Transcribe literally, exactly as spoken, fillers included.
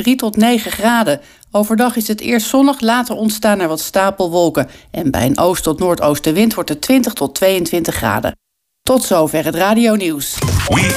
drie tot negen graden. Overdag is het eerst zonnig, later ontstaan er wat stapelwolken. En bij een oost- tot noordoostenwind wordt het twintig tot tweeëntwintig graden. Tot zover het radionieuws.